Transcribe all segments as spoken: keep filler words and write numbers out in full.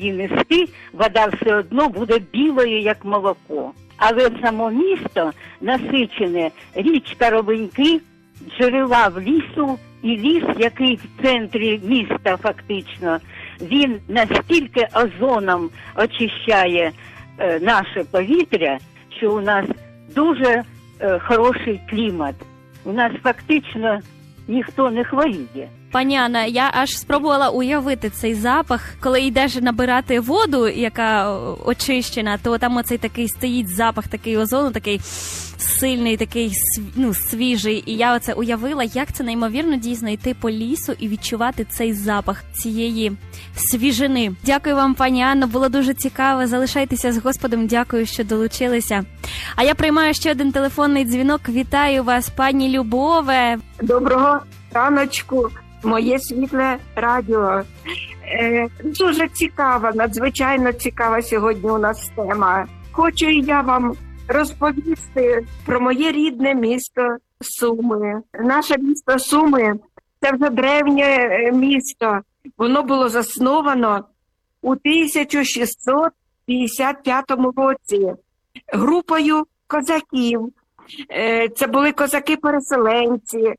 і нести, вода все одно буде білою, як молоко. Але само місто насичене, річка Ровеньки, джерела в лісу, і ліс, який в центрі міста фактично, він настільки озоном очищає е, наше повітря, що у нас дуже е, хороший клімат. У нас фактично ніхто не хворіє. Пані Анна, я аж спробувала уявити цей запах, коли йдеш набирати воду, яка очищена, то там оцей такий стоїть запах, такий озону, такий сильний, такий, ну, свіжий. І я оце уявила, як це неймовірно дійсно йти по лісу і відчувати цей запах цієї свіжини. Дякую вам, пані Анно, було дуже цікаво. Залишайтеся з Господом, дякую, що долучилися. А я приймаю ще один телефонний дзвінок. Вітаю вас, пані Любове. Доброго раночку, моє світле радіо. Е, дуже цікава, надзвичайно цікава сьогодні у нас тема. Хочу і я вам розповісти про моє рідне місто Суми. Наше місто Суми – це вже древнє місто. Воно було засновано у тисяча шістсот п'ятдесят п'ятому році групою козаків. Е, це були козаки-переселенці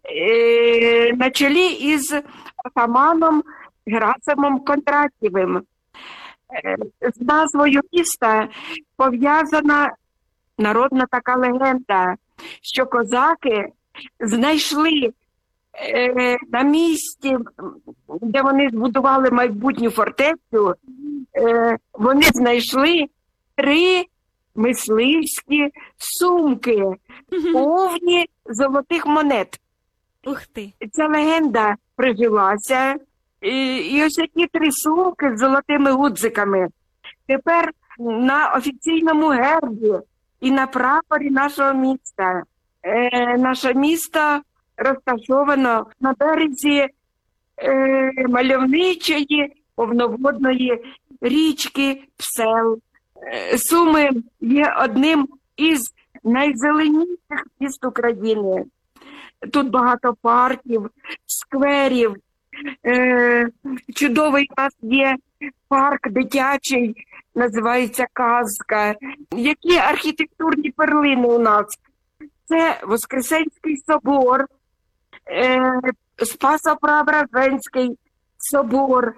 е, на чолі із атаманом Герасимом Кондратєвим. Е, з назвою міста пов'язана народна така легенда, що козаки знайшли е, на місці, де вони збудували майбутню фортецю, е, вони знайшли три мисливські сумки, повні золотих монет. Ух ти! Ця легенда прижилася, і, і ось ці три сумки з золотими гудзиками тепер на офіційному гербі і на прапорі нашого міста. Е, наше місто розташовано на березі е, мальовничої повноводної річки Псел. Е, Суми є одним із найзеленіших міст України. Тут багато парків, скверів. Е, чудовий у нас є парк дитячий, називається «Казка». Які архітектурні перлини у нас? Це Воскресенський собор, е, Спасо-Преображенський собор,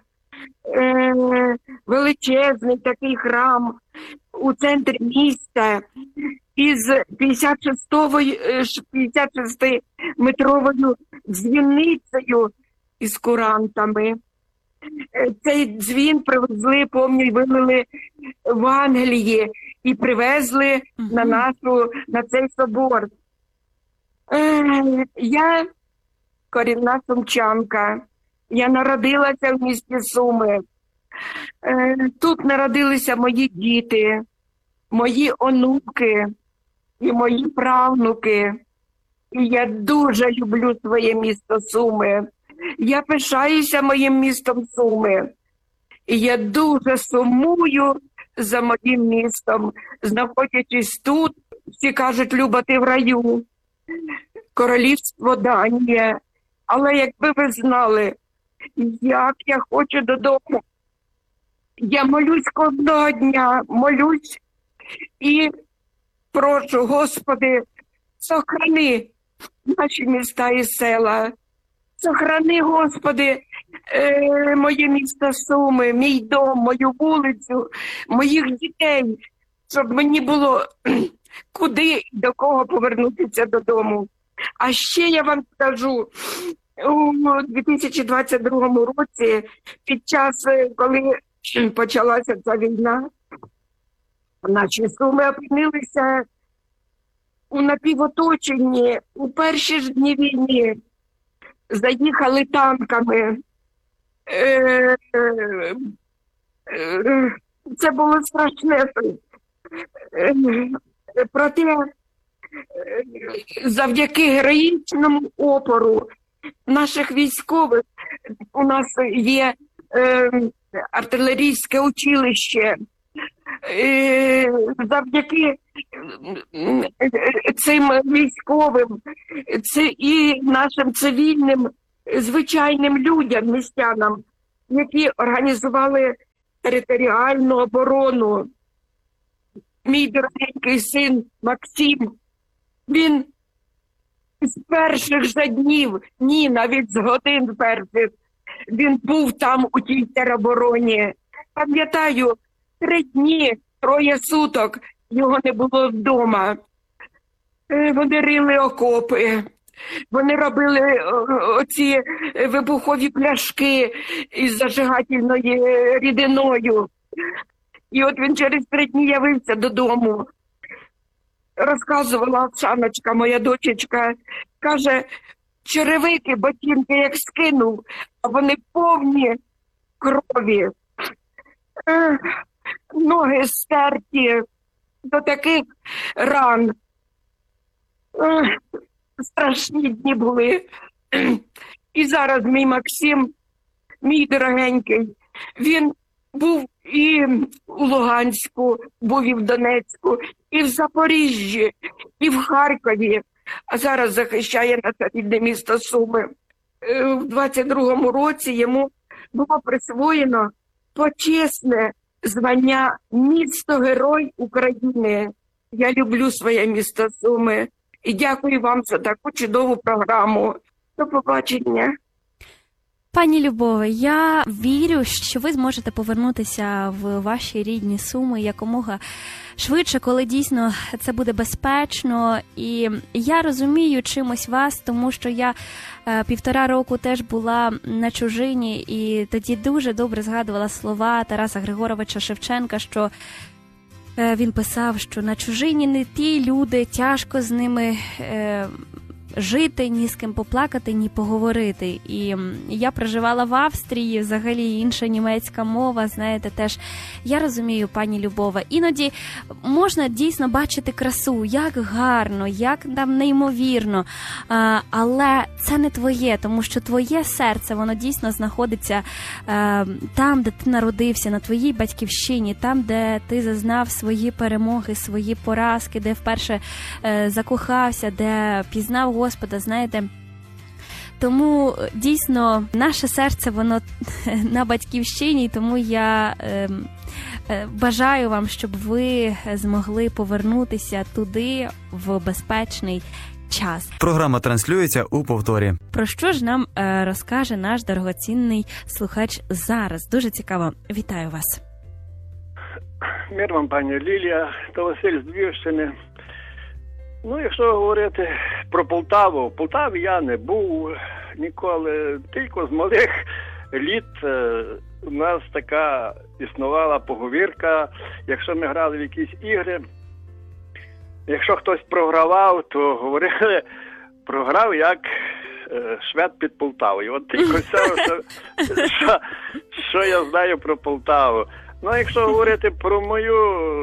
е, величезний такий храм у центрі міста із п'ятдесят шестиметровою дзвіницею із курантами. Цей дзвін привезли, пам'ятаю, вилили в Англії і привезли uh-huh. на нашу, на цей собор. Е, я корінна сумчанка. Я народилася в місті Суми. Е, тут народилися мої діти, мої онуки і мої правнуки. І я дуже люблю своє місто Суми. Я пишаюся моїм містом Суми. І я дуже сумую за моїм містом, знаходячись тут. Всі кажуть, Люба, ти в раю. Королівство Данія. Але якби ви знали, як я хочу додому. Я молюсь кожного дня, молюсь і прошу, Господи, сохрани наші міста і села. Сохрани, Господи, е, моє місто Суми, мій дом, мою вулицю, моїх дітей, щоб мені було куди і до кого повернутися додому. А ще я вам скажу, у дві тисячі двадцять другому році, під час, коли почалася ця війна, наші Суми опинилися у напівоточенні у перші ж дні війни. Заїхали танками. Е, е, е, це було страшне. Е, проте завдяки героїчному опору наших військових у нас є е, артилерійське училище. Е, завдяки цим військовим це і нашим цивільним, звичайним людям, містянам, які організували територіальну оборону. Мій дорогенький син Максим, він з перших же днів, ні, навіть з годин перших, він був там у тій теробороні. Пам'ятаю, три дні, троє суток його не було вдома. Е, Вони рили окопи, вони робили о, оці вибухові пляшки із зажигательною рідиною. І от він через три дні явився додому. Розказувала Оксаночка, моя дочечка, каже, черевики, ботинки як скинув, а вони повні крові. Ех, ноги стерті до таких ран. Ех, страшні дні були. І зараз мій Максим, мій дорогенький, він був і у Луганську, був і в Донецьку, і в Запоріжжі, і в Харкові, а зараз захищає наше рідне місто Суми. Е, В двадцять другому році йому було присвоєно почесне звання «Місто-герой України». Я люблю своє місто Суми і дякую вам за таку чудову програму. До побачення. Пані Любове, я вірю, що ви зможете повернутися в ваші рідні Суми якомога швидше, коли дійсно це буде безпечно. І я розумію чимось вас, тому що я е, півтора року теж була на чужині, і тоді дуже добре згадувала слова Тараса Григоровича Шевченка, що е, він писав, що на чужині не ті люди, тяжко з ними е, жити, ні з ким поплакати, ні поговорити. І я проживала в Австрії, взагалі інша німецька мова, знаєте, теж я розумію, пані Любове, іноді можна дійсно бачити красу, як гарно, як там неймовірно, а, але це не твоє, тому що твоє серце, воно дійсно знаходиться а, там, де ти народився, на твоїй батьківщині, там, де ти зазнав свої перемоги, свої поразки, де вперше а, закохався, де пізнав Господа, знаєте. Тому дійсно наше серце, воно на батьківщині, тому я е, е, бажаю вам, щоб ви змогли повернутися туди в безпечний час. Програма транслюється у повторі. Про що ж нам е, розкаже наш дорогоцінний слухач зараз? Дуже цікаво. Вітаю вас. Мир вам, пані Лілія, та Василь з Львівщини. Ну, якщо говорити про Полтаву, в Полтаві я не був ніколи, тільки з малих літ е, у нас така існувала поговірка, якщо ми грали в якісь ігри, якщо хтось програвав, то говорили, програв як е, швед під Полтавою. От тільки все, що, що, що я знаю про Полтаву. Ну, а якщо говорити про мою,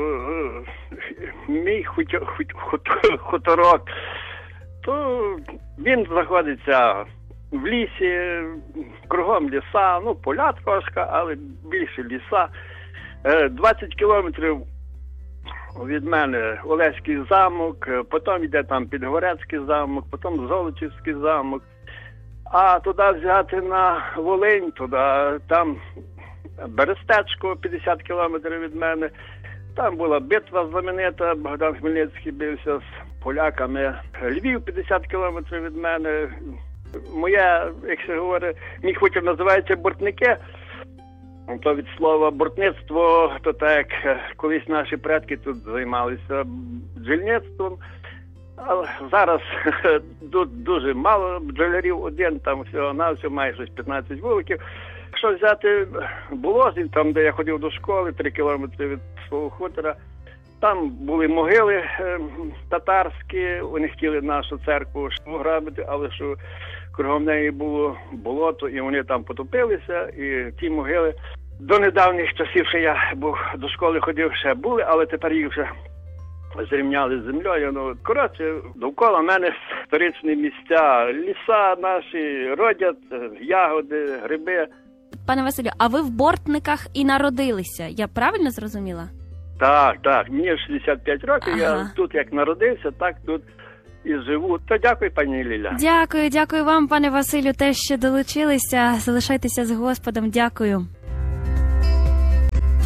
мій хутю, хутю, хуторок, то він знаходиться в лісі, кругом ліса, ну, поля трошки, але більше ліса. двадцять кілометрів від мене Олеський замок, потім йде там Підгорецький замок, потім Золочівський замок. А туди взяти на Волинь, туди, там Берестечко, п'ятдесят кілометрів від мене. Там була битва знаменита, Богдан Хмельницький бився з поляками. Львів, п'ятдесят кілометрів від мене. Моя, якщо говорить, мій хутір називається Бортники. То від слова бортництво, то так, колись наші предки тут займалися бджільництвом. Але зараз тут дуже мало бджолярів, один, там всього-навсього, майже щось п'ятнадцять вуликів. Якщо взяти Болозів, там, де я ходив до школи, три кілометри від свого хутора, там були могили е, татарські, вони хотіли нашу церкву ограбити, але що кругом неї було болото, і вони там потопилися, і ті могили до недавніх часів, що я був до школи ходив, ще були, але тепер їх вже зрівняли з землею. Ну, коротше, довкола мене історичні місця, ліса наші, родять, ягоди, гриби. Пане Василю, а ви в Бортниках і народилися, я правильно зрозуміла? Так, так, мені шістдесят п'ять років, ага. Я тут як народився, так тут і живу. То дякую, пані Ліля. Дякую, дякую вам, пане Василю, те, що долучилися. Залишайтеся з Господом, дякую.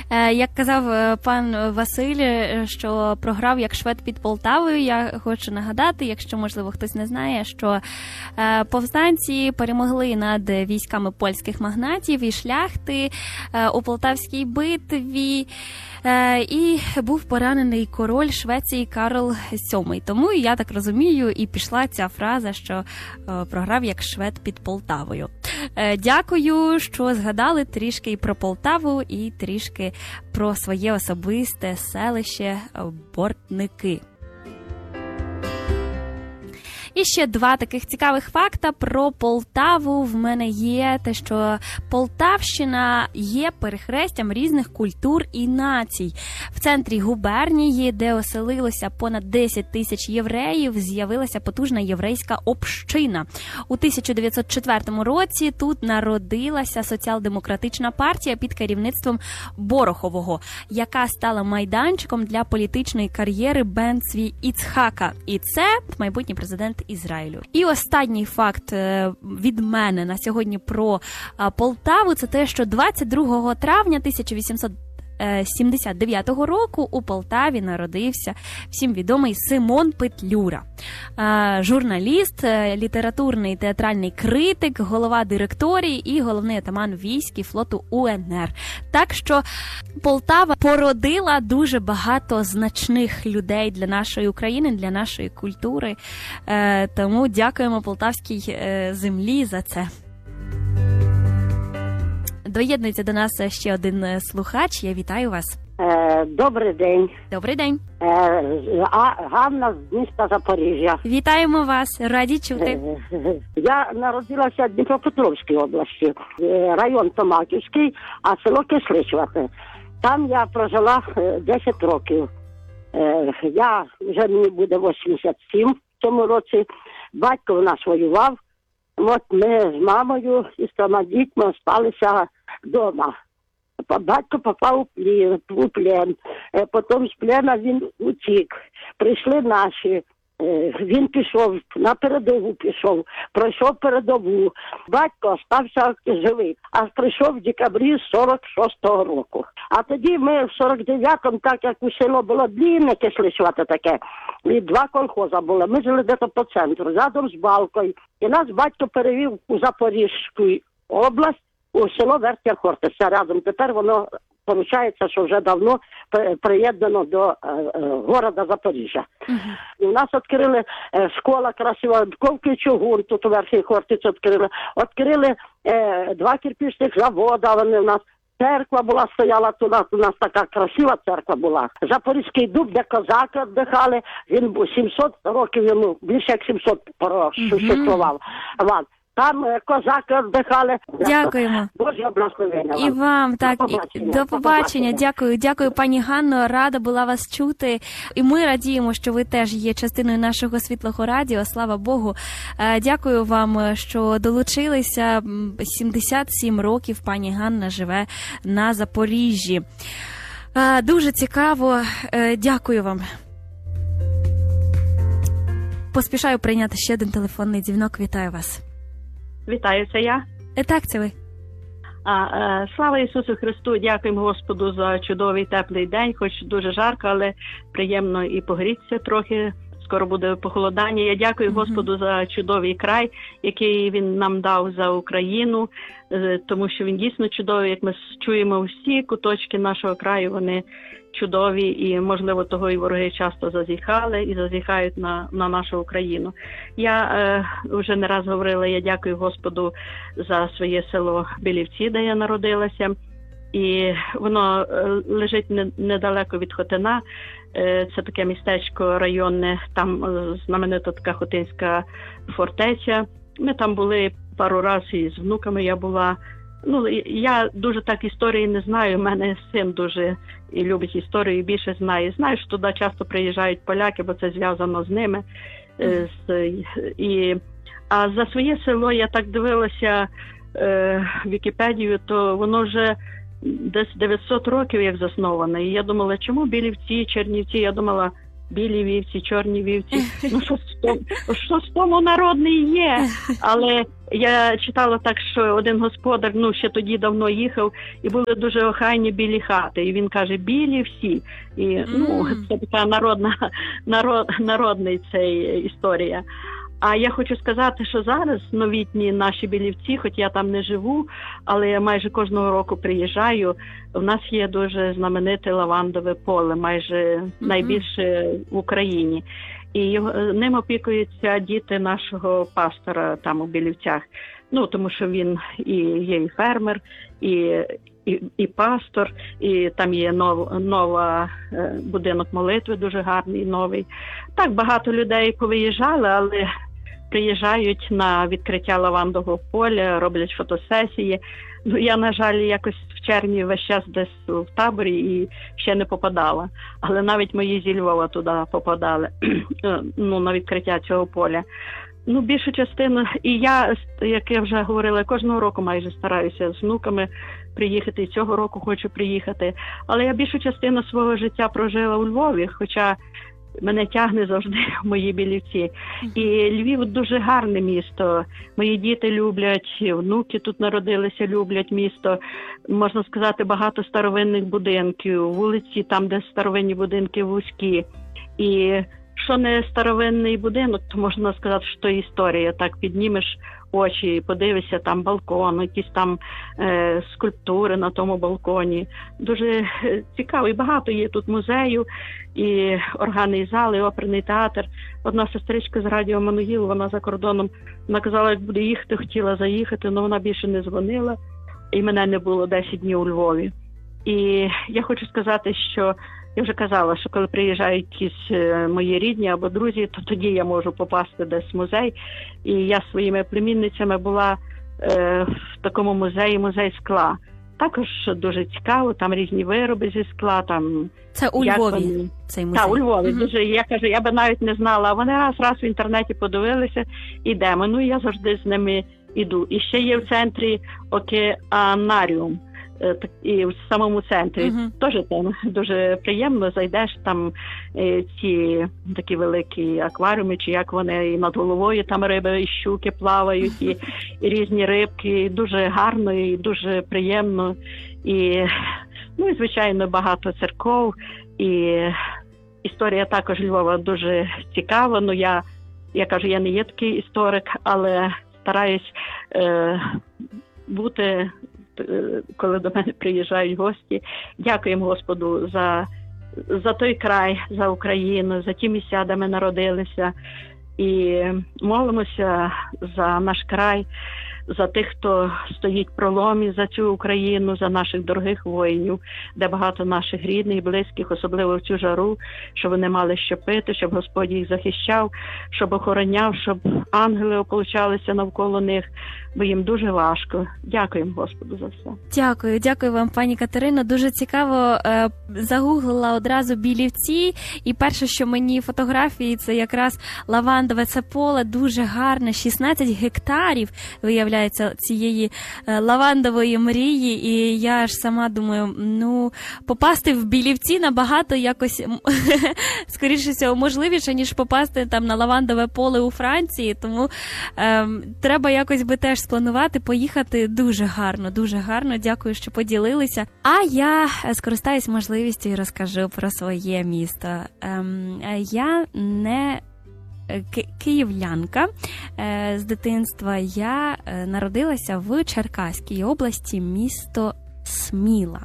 Е, Як казав е, пан Василь, е, що програв як швед під Полтавою, я хочу нагадати, якщо, можливо, хтось не знає, що е, повстанці перемогли над військами польських магнатів і шляхти е, у Полтавській битві, е, і був поранений король Швеції Карл сьомий. Тому, я так розумію, і пішла ця фраза, що е, програв як швед під Полтавою. Е, Дякую, що згадали трішки і про Полтаву, і трішки про своє особисте селище Бортники. І ще два таких цікавих факта про Полтаву в мене є. Те, що Полтавщина є перехрестям різних культур і націй. В центрі губернії, де оселилося понад десять тисяч євреїв, з'явилася потужна єврейська община. У тисяча дев'ятсот четвертому році тут народилася соціал-демократична партія під керівництвом Борохового, яка стала майданчиком для політичної кар'єри Бен-Цві Іцхака. І це майбутній президент Ізраїлю. І останній факт від мене на сьогодні про Полтаву – це те, що двадцять другого травня тисяча вісімсот сімдесят дев'ятого року у Полтаві народився всім відомий Симон Петлюра. Журналіст, літературний театральний критик, голова директорії і головний атаман військ і флоту У Ен Ер. Так що Полтава породила дуже багато значних людей для нашої України, для нашої культури. Тому дякуємо полтавській землі за це. Доєднується до нас ще один слухач. Я вітаю вас. Е, добрий день. Добрий день. Е, а, Ганна з міста Запоріжжя. Вітаємо вас. Раді чути. Е, я народилася в Дніпропетровській області, е, район Томаківський, а село Кисличвати. Там я прожила е, десять років. Е, я вже мені буде вісімдесят сім в цьому році. Батько в нас воював. От ми з мамою і з трьома дітьми залишилися вдома. Батько попав у плен, у плен. Потім з плена він утік. Прийшли наші. Він пішов, на передову пішов, пройшов передову. Батько стався живий, а прийшов в декабрі сорок шостого року. А тоді ми в сорок дев'ятому, так як у село було длинне, Кисличвате таке, і два колхоза були. Ми жили десь по центру, рядом з Балкою. І нас батько перевів у Запорізьку область, у село Верхня Хортиця рядом. Тепер воно, виходить, що вже давно приєднано до е, е, города Запоріжжя. Uh-huh. У нас відкрили е, школа красива, Ковки Чугун, тут у Верхній Хортиці відкрили. Відкрили е, два кирпичних заводи, вони у нас. Церква була, стояла тут, у нас така красива церква була. Запорізький дуб, де козаки віддихали, він був сімсот років йому, більше як сімсот существував. Uh-huh. Там козаки віддихали. Дякуємо. Боже благословення вам. І вам, так. До побачення. До побачення. Дякую. Дякую, пані Ганно. Рада була вас чути. І ми радіємо, що ви теж є частиною нашого світлого радіо. Слава Богу. Дякую вам, що долучилися. сімдесят сім років пані Ганна живе на Запоріжжі. Дуже цікаво. Дякую вам. Поспішаю прийняти ще один телефонний дзвінок. Вітаю вас. Вітаю, це я. Так, це ви. А, е, слава Ісусу Христу, дякуємо Господу за чудовий теплий день, хоч дуже жарко, але приємно і погрітися трохи, скоро буде похолодання. Я дякую mm-hmm. Господу за чудовий край, який Він нам дав за Україну, е, тому що він дійсно чудовий, як ми чуємо, всі куточки нашого краю, вони чудові, і, можливо, того і вороги часто зазіхали і зазіхають на, на нашу Україну. Я е, вже не раз говорила, я дякую Господу за своє село Білівці, де я народилася, і воно е, лежить не, недалеко від Хотина. Е, це таке містечко районне, там е, знаменита така Хотинська фортеця. Ми там були пару разів, і з внуками я була. Ну, я дуже так історії не знаю, у мене син дуже і любить історію, і більше знає. Знаю, що туди часто приїжджають поляки, бо це зв'язано з ними. Mm. З, і, а за своє село я так дивилася е, Вікіпедію, то воно вже десь дев'ятсот років як засноване. І я думала, чому Білівці, Чернівці? Я думала, білі вівці, чорні вівці. Ну, що з тому, що з тому народний є. Але я читала так, що один господар, ну, ще тоді давно їхав, і були дуже охайні білі хати. І він каже, білі всі. І, ну, це така народна, народ, народний цей історія. А я хочу сказати, що зараз новітні наші білівці, хоч я там не живу, але я майже кожного року приїжджаю, в нас є дуже знамените лавандове поле, майже mm-hmm. найбільше в Україні. І його, ним опікуються діти нашого пастора там у Білівцях. Ну, тому що він і є і фермер, і, і, і пастор, і там є нов, нова е, будинок молитви, дуже гарний, новий. Так, багато людей повиїжджали, але приїжджають на відкриття лавандового поля, роблять фотосесії. Ну, я, на жаль, якось в червні весь час десь в таборі і ще не попадала. Але навіть мої зі Львова туди попадали, ну, на відкриття цього поля. Ну, більшу частину, і я, як я вже говорила, кожного року майже стараюся з внуками приїхати, і цього року хочу приїхати. Але я більшу частину свого життя прожила у Львові, хоча мене тягне завжди в мої Білівці. І Львів дуже гарне місто. Мої діти люблять, внуки тут народилися, люблять місто. Можна сказати, багато старовинних будинків, вулиці там, де старовинні будинки вузькі. І що не старовинний будинок, то можна сказати, що історія. Так піднімеш очі, подивишся, там балкон, якісь там е, скульптури на тому балконі. Дуже цікаво. І багато є тут музею, і органний зал, і оперний театр. Одна сестричка з радіо Мануїл, вона за кордоном, вона казала, як буде їхати, хотіла заїхати, але вона більше не дзвонила. І мене не було десять днів у Львові. І я хочу сказати, що я вже казала, що коли приїжджають якісь мої рідні або друзі, то тоді я можу попасти десь в музей. І я з своїми племінницями була е, в такому музеї, музей скла. Також дуже цікаво, там різні вироби зі скла. Там, це у Львові, вони... цей музей? Так, у Львові. Угу. Дуже, я кажу, я би навіть не знала, а вони раз-раз в інтернеті подивилися, ідемо. Ну, я завжди з ними іду. І ще є в центрі океанаріум. І в самому центрі. Uh-huh. Теж там дуже приємно, зайдеш, там е, ці такі великі акваріуми, чи як вони, і над головою там риби, і щуки плавають, і, і різні рибки, і дуже гарно, і дуже приємно. І, ну, і, звичайно, багато церков, і історія також Львова дуже цікава. Ну, я, я кажу, я не є такий історик, але стараюсь е, бути, коли до мене приїжджають гості. Дякуємо Господу за, за той край, за Україну, за ті місця, де ми народилися. І молимося за наш край, за тих, хто стоїть в проломі, за цю Україну, за наших дорогих воїнів, де багато наших рідних, близьких, особливо в цю жару, щоб вони мали що пити, щоб Господь їх захищав, щоб охороняв, щоб ангели ополчалися навколо них, бо їм дуже важко. Дякуємо Господу за все. Дякую, дякую вам, пані Катерино. Дуже цікаво, е, загуглила одразу Білівці, і перше, що мені фотографії, це якраз лавандове це поле, дуже гарне, шістнадцять гектарів, виявляється, цієї е, лавандової мрії, і я ж сама думаю, ну, попасти в Білівці набагато якось, скоріше всього, можливіше, ніж попасти там на лавандове поле у Франції, тому е, треба якось би теж спланувати, поїхати. Дуже гарно, дуже гарно. Дякую, що поділилися. А я скористаюсь можливістю і розкажу про своє місто. Ем, я не ки- київлянка. Е, з дитинства я народилася в Черкаській області, місто Сміла.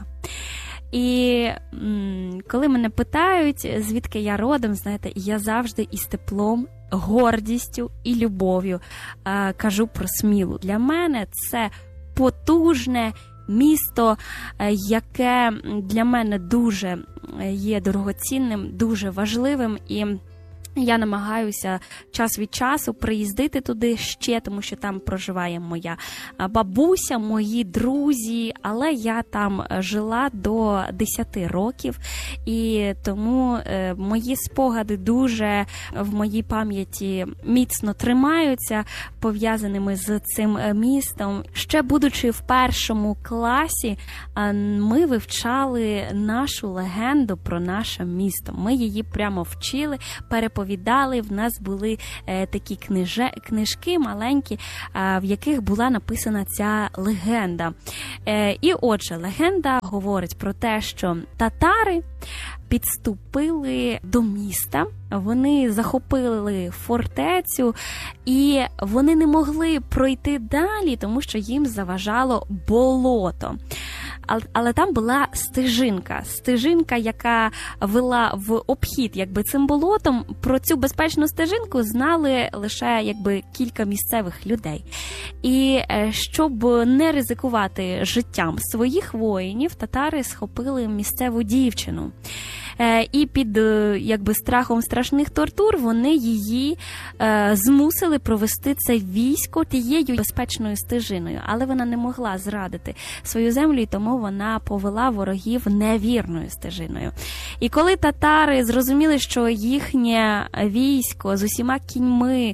І м, коли мене питають, звідки я родом, знаєте, я завжди із теплом, гордістю і любов'ю е, кажу про Смілу. Для мене це потужне місто, е, яке для мене дуже є дорогоцінним, дуже важливим. І Я намагаюся час від часу приїздити туди ще, тому що там проживає моя бабуся, мої друзі, але я там жила до десяти років, і тому е, мої спогади дуже в моїй пам'яті міцно тримаються, пов'язаними з цим містом. Ще будучи в першому класі, ми вивчали нашу легенду про наше місто. Ми її прямо вчили, переповідали. В нас були е, такі книже, книжки маленькі, е, в яких була написана ця легенда. Е, і отже, легенда говорить про те, що татари підступили до міста, вони захопили фортецю, і вони не могли пройти далі, тому що їм заважало болото. Але там була стежинка, стежинка, яка вела в обхід якби цим болотом. Про цю безпечну стежинку знали лише якби кілька місцевих людей. І щоб не ризикувати життям своїх воїнів, татари схопили місцеву дівчину. І під якби страхом страшних тортур вони її е, змусили провести це військо тією безпечною стежиною. Але вона не могла зрадити свою землю, і тому вона повела ворогів невірною стежиною. І коли татари зрозуміли, що їхнє військо з усіма кіньми,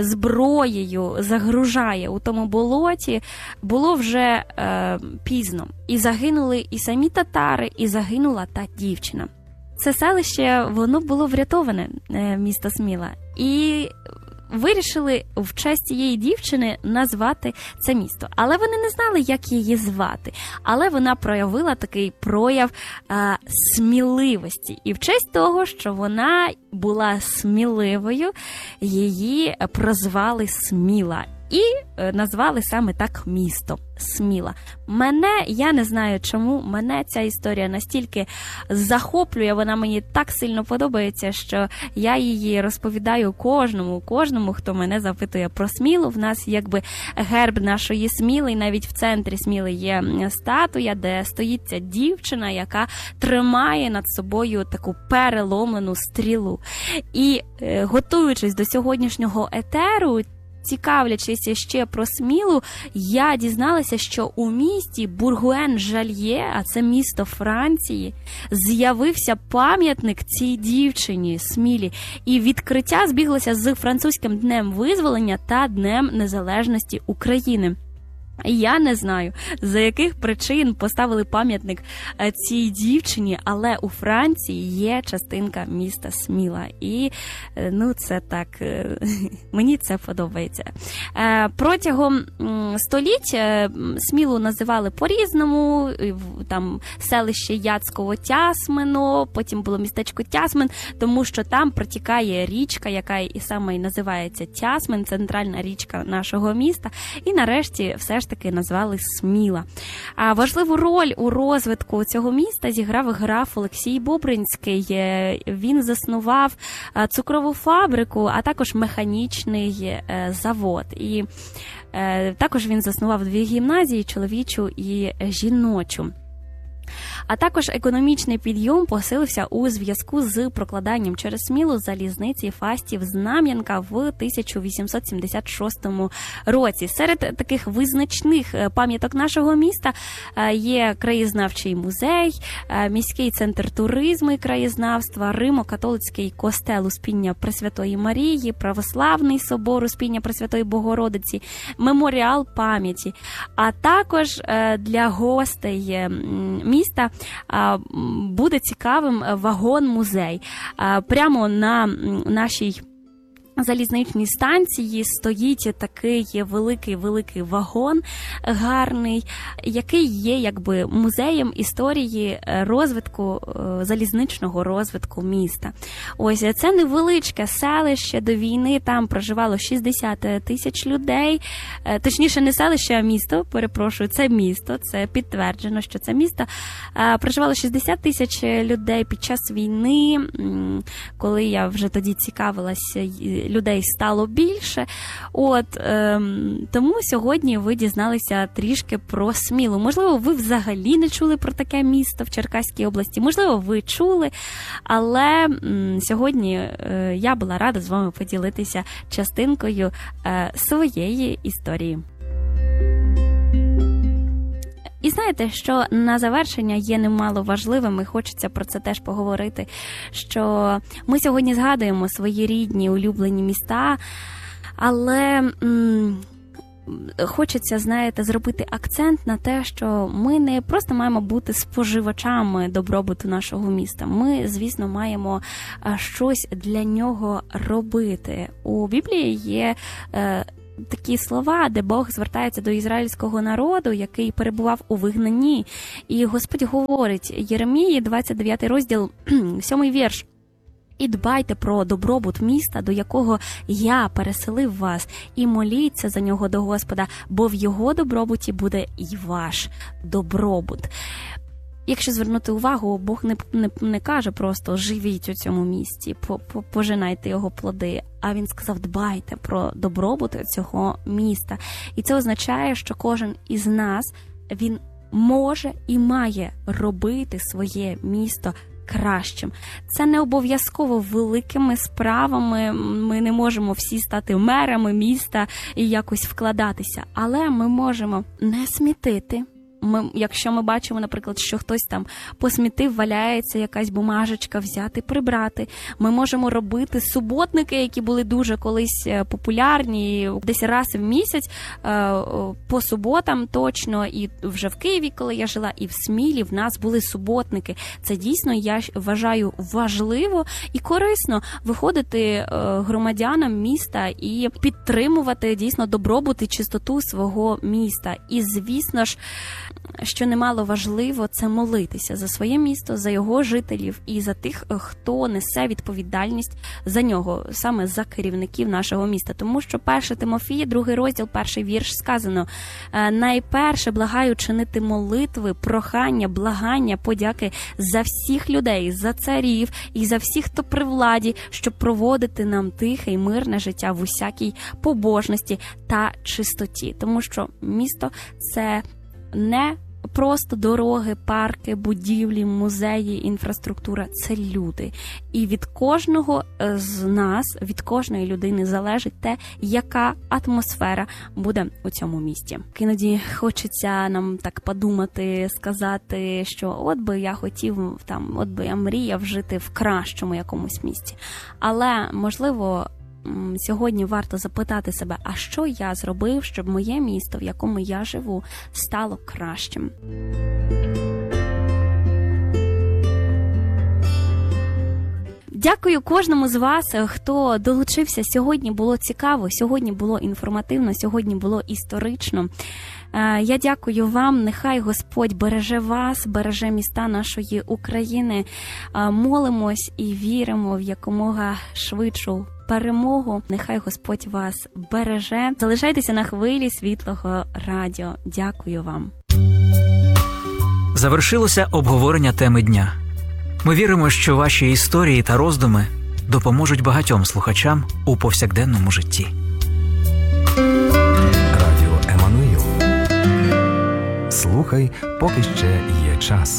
зброєю загружає у тому болоті, було вже е, пізно. І загинули і самі татари, і загинула та дівчина. Це селище, воно було врятоване, місто Сміла, і вирішили в честь цієї дівчини назвати це місто. Але вони не знали, як її звати. Але вона проявила такий прояв а, сміливості. І в честь того, що вона була сміливою, її прозвали Сміла. І назвали саме так місто Сміла. Мене, я не знаю чому, мене ця історія настільки захоплює, вона мені так сильно подобається, що я її розповідаю кожному, кожному, хто мене запитує про Смілу. В нас якби герб нашої Сміли, і навіть в центрі Сміли є статуя, де стоїть ця дівчина, яка тримає над собою таку переломлену стрілу. І готуючись до сьогоднішнього етеру, цікавлячись ще про Смілу, я дізналася, що у місті Бургуен-Жальє, а це місто Франції, з'явився пам'ятник цій дівчині Смілі. І відкриття збіглося з французьким Днем Визволення та Днем Незалежності України. Я не знаю, за яких причин поставили пам'ятник цій дівчині, але у Франції є частинка міста Сміла. І, ну, це так, мені це подобається. Протягом століть Смілу називали по-різному, там селище Яцково-Тясмино, потім було містечко Тясмин, тому що там протікає річка, яка і саме і називається Тясмин, центральна річка нашого міста, і нарешті все ж таки назвали Сміла. А важливу роль у розвитку цього міста зіграв граф Олексій Бобринський. Він заснував цукрову фабрику, а також механічний завод. І також він заснував дві гімназії, чоловічу і жіночу. А також економічний підйом посилився у зв'язку з прокладанням через Смілу залізниці Фастів-Знам'янка в тисяча вісімсот сімдесят шостому році. Серед таких визначних пам'яток нашого міста є краєзнавчий музей, міський центр туризму і краєзнавства, Римо-католицький костел Успіння Пресвятої Марії, православний собор Успіння Пресвятої Богородиці, меморіал пам'яті. А також для гостей міста буде цікавим вагон-музей. Прямо на нашій залізничній станції стоїть такий великий-великий вагон гарний, який є якби музеєм історії розвитку, залізничного розвитку міста. Ось це невеличке селище, до війни там проживало шістдесят тисяч людей, точніше не селище, а місто, перепрошую, це місто, це підтверджено, що це місто. Проживало шістдесят тисяч людей під час війни, коли я вже тоді цікавилася людей стало більше. От, ем, тому сьогодні ви дізналися трішки про Смілу. Можливо, ви взагалі не чули про таке місто в Черкаській області, можливо, ви чули, але м, сьогодні е, я була рада з вами поділитися частинкою е, своєї історії. І знаєте, що на завершення є немало важливим, і хочеться про це теж поговорити, що ми сьогодні згадуємо свої рідні, улюблені міста, але м- хочеться, знаєте, зробити акцент на те, що ми не просто маємо бути споживачами добробуту нашого міста. Ми, звісно, маємо щось для нього робити. У Біблії є е, такі слова, де Бог звертається до ізраїльського народу, який перебував у вигнанні. І Господь говорить, Єремії, двадцять дев'ятий розділ, сьомий вірш. І дбайте про добробут міста, до якого я переселив вас, і моліться за нього до Господа, бо в його добробуті буде і ваш добробут. Якщо звернути увагу, Бог не, не, не каже просто «живіть у цьому місті, по, по, пожинайте його плоди», а він сказав «дбайте про добробут цього міста». І це означає, що кожен із нас, він може і має робити своє місто кращим. Це не обов'язково великими справами, ми не можемо всі стати мерами міста і якось вкладатися, але ми можемо не смітити. Ми, якщо ми бачимо, наприклад, що хтось там посмітив, валяється якась бумажечка, взяти, прибрати. Ми можемо робити суботники, які були дуже колись популярні, десь раз в місяць, по суботам точно, і вже в Києві, коли я жила, і в Смілі в нас були суботники. Це дійсно, я вважаю, важливо і корисно виходити громадянам міста і підтримувати дійсно добробут і чистоту свого міста. І, звісно ж, що немало важливо, це молитися за своє місто, за його жителів і за тих, хто несе відповідальність за нього, саме за керівників нашого міста. Тому що перше Тимофія, другий розділ, перший вірш сказано: «Найперше благаю чинити молитви, прохання, благання, подяки за всіх людей, за царів і за всіх, хто при владі, щоб проводити нам тихе і мирне життя в усякій побожності та чистоті». Тому що місто – це не просто дороги, парки, будівлі, музеї, інфраструктура – це люди. І від кожного з нас, від кожної людини залежить те, яка атмосфера буде у цьому місті. Іноді хочеться нам так подумати, сказати, що от би я хотів, там, от би я мріяв жити в кращому якомусь місті. Але, можливо, сьогодні варто запитати себе, а що я зробив, щоб моє місто, в якому я живу, стало кращим? Дякую кожному з вас, хто долучився. Сьогодні було цікаво, сьогодні було інформативно, сьогодні було історично. Я дякую вам, нехай Господь береже вас, береже міста нашої України. Молимось і віримо в якомога швидшу перемогу. Нехай Господь вас береже. Залишайтеся на хвилі Світлого радіо. Дякую вам. Завершилося обговорення теми дня. Ми віримо, що ваші історії та роздуми допоможуть багатьом слухачам у повсякденному житті. Радіо Еммануїл. Слухай, поки ще є час.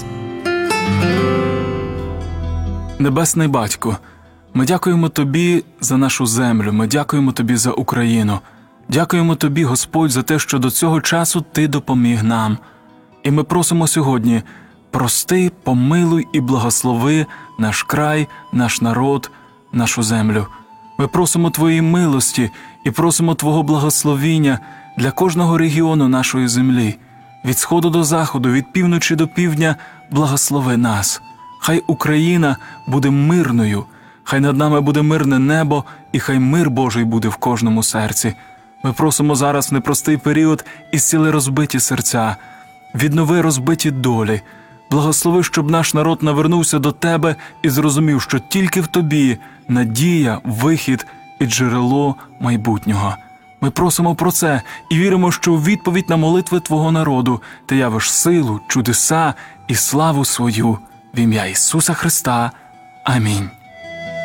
Небесний Батько, ми дякуємо Тобі за нашу землю, ми дякуємо Тобі за Україну. Дякуємо Тобі, Господь, за те, що до цього часу Ти допоміг нам. І ми просимо сьогодні: прости, помилуй і благослови наш край, наш народ, нашу землю. Ми просимо Твоєї милості і просимо Твого благословіння для кожного регіону нашої землі. Від сходу до заходу, від півночі до півдня благослови нас. Хай Україна буде мирною, хай над нами буде мирне небо, і хай мир Божий буде в кожному серці. Ми просимо зараз в непростий період ісціли розбиті серця, віднови розбиті долі. Благослови, щоб наш народ навернувся до Тебе і зрозумів, що тільки в Тобі надія, вихід і джерело майбутнього. Ми просимо про це і віримо, що у відповідь на молитви Твого народу Ти явиш силу, чудеса і славу свою в ім'я Ісуса Христа. Амінь.